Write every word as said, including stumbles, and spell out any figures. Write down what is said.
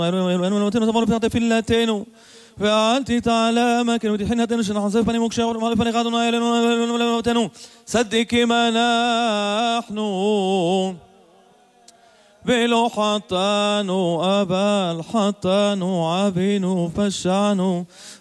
في اللاتين فأنت تعالى ما كانوا حين هتنو شنو حصل فني مكشا وما فني قادنا إلى تنو صدق ما نحن بلو حطانو أبا الحطانو عبينو فشانو